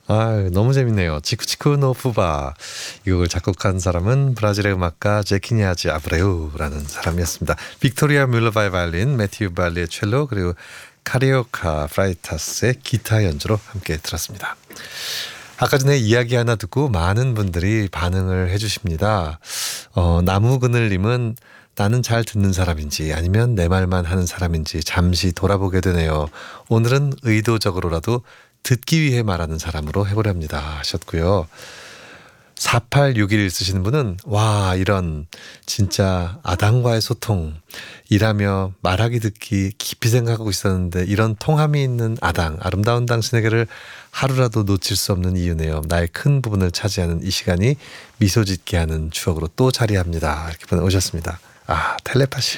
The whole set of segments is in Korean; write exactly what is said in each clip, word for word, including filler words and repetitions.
아, 너무 재밌네요. 치쿠치쿠 노 푸바. 이 곡을 작곡한 사람은 브라질의 음악가 제키니아즈 아브레우라는 사람이었습니다. 빅토리아 뮬러바의 바이올린, 매튜 발리의 첼로, 그리고 카리오카 프라이타스의 기타 연주로 함께 들었습니다. 아까 전에 이야기 하나 듣고 많은 분들이 반응을 해주십니다. 어, 나무그늘님은 나는 잘 듣는 사람인지 아니면 내 말만 하는 사람인지 잠시 돌아보게 되네요. 오늘은 의도적으로라도 듣기 위해 말하는 사람으로 해보렵니다 하셨고요. 사팔육일 쓰시는 분은 와 이런 진짜 아담과의 소통 일하며 말하기 듣기 깊이 생각하고 있었는데 이런 통함이 있는 아당 아름다운 당신에게를 하루라도 놓칠 수 없는 이유네요. 나의 큰 부분을 차지하는 이 시간이 미소 짓게 하는 추억으로 또 자리합니다. 이렇게 보내오셨습니다. 아 텔레파시.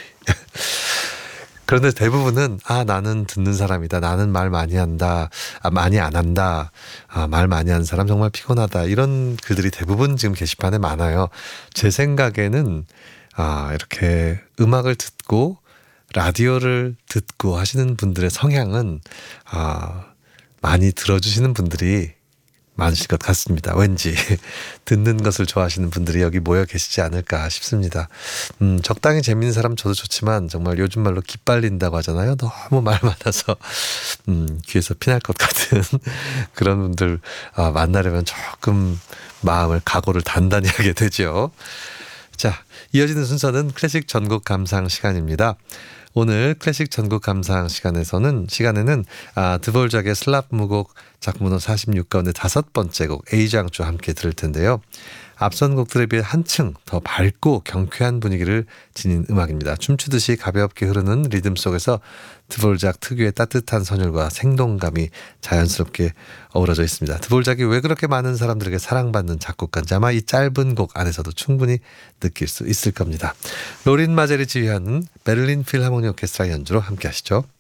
그런데 대부분은 아 나는 듣는 사람이다. 나는 말 많이 한다. 아, 많이 안 한다. 아, 말 많이 하는 사람 정말 피곤하다. 이런 글들이 대부분 지금 게시판에 많아요. 제 생각에는 아, 이렇게 음악을 듣고 라디오를 듣고 하시는 분들의 성향은 아, 많이 들어주시는 분들이 많으실 것 같습니다. 왠지 듣는 것을 좋아하시는 분들이 여기 모여 계시지 않을까 싶습니다. 음, 적당히 재밌는 사람 저도 좋지만 정말 요즘 말로 기빨린다고 하잖아요. 너무 말 많아서 음, 귀에서 피날 것 같은 그런 분들 아, 만나려면 조금 마음을 각오를 단단히 하게 되죠. 자, 이어지는 순서는 클래식 전곡 감상 시간입니다. 오늘 클래식 전곡 감상 시간에서는 시간에는 아, 드볼작의 슬랍 무곡 작문호 사십육 가운데 다섯 번째 곡 에이장조 함께 들을 텐데요. 앞선 곡들에 비해 한층 더 밝고 경쾌한 분위기를 지닌 음악입니다. 춤추듯이 가볍게 흐르는 리듬 속에서 드볼작 특유의 따뜻한 선율과 생동감이 자연스럽게 어우러져 있습니다. 드볼작이 왜 그렇게 많은 사람들에게 사랑받는 작곡가인지 아마 이 짧은 곡 안에서도 충분히 느낄 수 있을 겁니다. 로린 마젤이 지휘하는 베를린 필하모니 오케스트라 연주로 함께 하시죠.